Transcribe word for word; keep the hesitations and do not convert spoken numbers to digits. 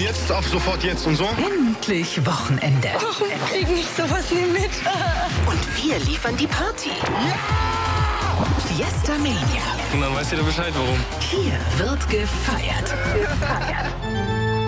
jetzt, auf sofort jetzt und so. Endlich Wochenende. Warum krieg ich sowas nie mit? Und wir liefern die Party. Ja! Fiesta Mania. Und dann weißt du ja Bescheid, warum. Hier wird gefeiert. Gefeiert.